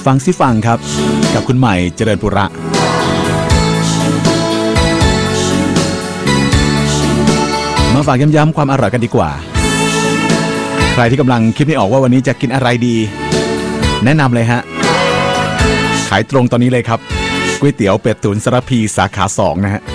ฟังซิฟังครับกับคุณใหม่เจริญปุระมาฝากย้ำๆความอร่อยกันดีกว่าใครที่กำลังคิดไม่ออกว่าวันนี้จะกินอะไรดีแนะนำเลยฮะขายตรงตอนนี้เลยครับก๋วยเตี๋ยวเป็ดตุ๋นสารพีสาขา2นะฮะ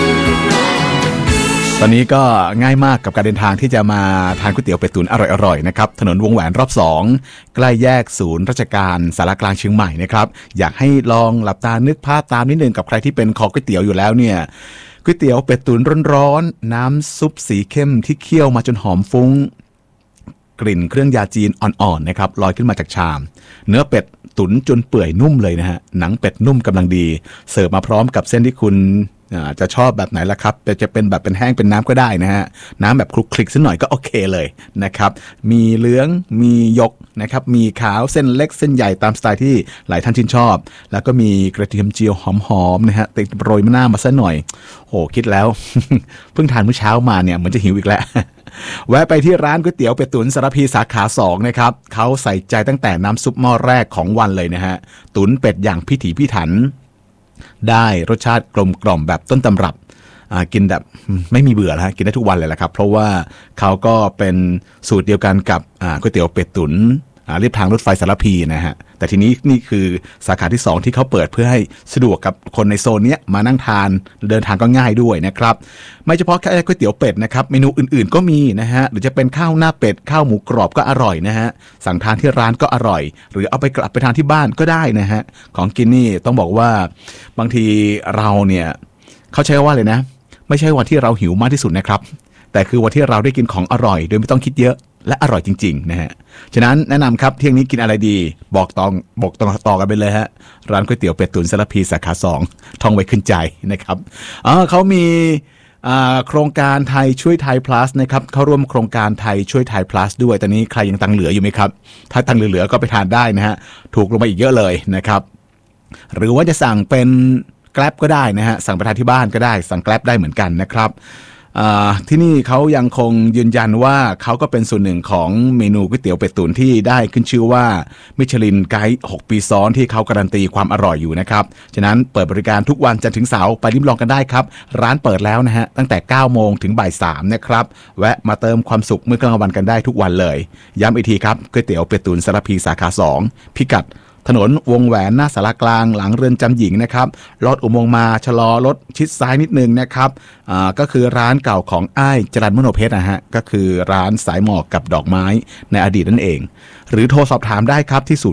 ตอนนี้ก็ง่ายมากกับการเดินทางที่จะมาทานก๋วยเตี๋ยวเป็ดตุ๋นอร่อยๆนะครับถนนวงแหวนรอบ2ใกล้แยกศูนย์ราชการสารกลางเชียงใหม่นะครับอยากให้ลองหลับตานึกภาพตามนิดนึงกับใครที่เป็นคอก๋วยเตี๋ยวอยู่แล้วเนี่ยก๋วยเตี๋ยวเป็ดตุ๋นร้อนๆน้ำซุปสีเข้มที่เคี่ยวมาจนหอมฟุ้งกลิ่นเครื่องยาจีนอ่อนๆนะครับลอยขึ้นมาจากชามเนื้อเป็ดตุ๋นจนเปื่อยนุ่มเลยนะฮะหนังเป็ดนุ่มกำลังดีเสิร์ฟมาพร้อมกับเส้นที่คุณจะชอบแบบไหนล่ะครับจะเป็นแบบเป็นแห้งเป็นน้ำก็ได้นะฮะน้ำแบบคลุกคลิกสักหน่อยก็โอเคเลยนะครับมีเหลืองมียกนะครับมีขาวเส้นเล็กเส้นใหญ่ตามสไตล์ที่หลายท่านชื่นชอบแล้วก็มีกระเทียมเจียวหอมๆนะฮะติดโรยมะนาวมาซะหน่อยโหคิดแล้ว เพิ่งทานมื้อเช้ามาเนี่ยเหมือนจะหิวอีกแล้ว แวะไปที่ร้านก๋วยเตี๋ยวเป็ดตุ๋นสารพีสาขา2นะครับเขาใส่ใจตั้งแต่น้ำซุปหม้อแรกของวันเลยนะฮะตุ๋นเป็ดอย่างพิถีพิถันได้รสชาติกลมกล่อมแบบต้นตำรับกินแบบไม่มีเบื่อแล้วกินได้ทุกวันเลยแหละครับเพราะว่าเขาก็เป็นสูตรเดียวกันกับก๋วยเตี๋ยวเป็ดตุ๋นเรียบทางรถไฟสารพีนะฮะแต่ทีนี้นี่คือสาขาที่2ที่เขาเปิดเพื่อให้สะดวกกับคนในโซนนี้มานั่งทานเดินทางก็ง่ายด้วยนะครับไม่เฉพาะแค่ก๋วยเตี๋ยวเป็ดนะครับเมนูอื่นๆก็มีนะฮะหรือจะเป็นข้าวหน้าเป็ดข้าวหมูกรอบก็อร่อยนะฮะสั่งทานที่ร้านก็อร่อยหรือเอาไปกลับไปทานที่บ้านก็ได้นะฮะของกินนี่ต้องบอกว่าบางทีเราเนี่ยเขาใช้ว่าเลยนะไม่ใช่วันที่เราหิวมากที่สุดนะครับแต่คือวันที่เราได้กินของอร่อยโดยไม่ต้องคิดเยอะและอร่อยจริงๆนะฮะฉะนั้นแนะนำครับเที่ยงนี้กินอะไรดีบอกต่อกันไปเลยฮะร้านก๋วยเตี๋ยวเป็ดตุ๋นสารพีสาขา2ท่องไว้ขึ้นใจนะครับเขามีโครงการไทยช่วยไทย plus นะครับเขาร่วมโครงการไทยช่วยไทย plus ด้วยตอนนี้ใครยังตังเหลืออยู่ไหมครับถ้าตังเหลือก็ไปทานได้นะฮะถูกลงมาอีกเยอะเลยนะครับหรือว่าจะสั่งเป็นGrab ก็ได้นะฮะสั่งไปทานที่บ้านก็ได้สั่ง Grab ได้เหมือนกันนะครับที่นี่เขายังคงยืนยันว่าเขาก็เป็นส่วนหนึ่งของเมนูก๋วยเตี๋ยวเป็ดตุ๋นที่ได้ขึ้นชื่อว่ามิชลินไกด์6ปีซ้อนที่เขาการันตีความอร่อยอยู่นะครับฉะนั้นเปิดบริการทุกวันจันทร์ถึงเสาร์ไปลิ้มลองกันได้ครับร้านเปิดแล้วนะฮะตั้งแต่9โมงถึงบ่าย3นะครับแวะมาเติมความสุขมื้อกลางวันกันได้ทุกวันเลยย้ำอีกทีครับก๋วยเตี๋ยวเป็ดตุ๋นสารพีสาขา2พิกัดถนนวงแหวนหน้าสารกลางหลังเรือนจำหญิงนะครับลอดอุโมงค์มาชะลอรถชิดซ้ายนิดนึงนะครับก็คือร้านเก่าของอ้ายจรัญมโนเพชรนะฮะก็คือร้านสายหมอกกับดอกไม้ในอดีตนั่นเองหรือโทรสอบถามได้ครับที่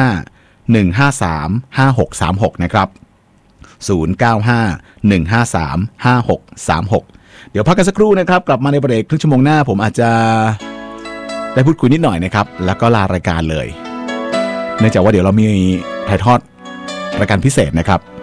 095-153-5636นะครับ095-153-5636เดี๋ยวพักกันสักครู่นะครับกลับมาในเบรกครึ่งชั่วโมงหน้าผมอาจจะได้พูดคุยนิดหน่อยนะครับแล้วก็ลารายการเลยเนื่องจากว่าเดี๋ยวเรามีถ่ายทอดรายการพิเศษนะครับ